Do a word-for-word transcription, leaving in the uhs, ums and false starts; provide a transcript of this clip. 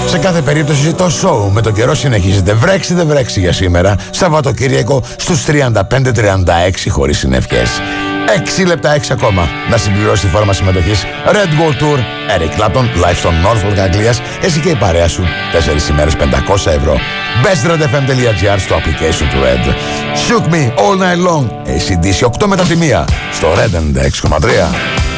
Σε κάθε περίπτωση το show με τον καιρό συνεχίζεται. Βρέξει δεν βρέξει για σήμερα. Σαββατοκύριακο στους τριάντα πέντε τριάντα έξι χωρίς συννεφιές. έξι λεπτά έξι ακόμα να συμπληρώσει τη φόρμα συμμετοχής. Red Gold Tour, Eric Clapton, live στο Norfolk Αγγλίας. Εσύ και η παρέα σου, τέσσερις ημέρες, πεντακόσια ευρώ. bestredfm.gr στο application του Red. Shook Me All Night Long, έι σι ντι σι οκτώ μετά τη μία, στο Red ενενήντα έξι κόμμα τρία.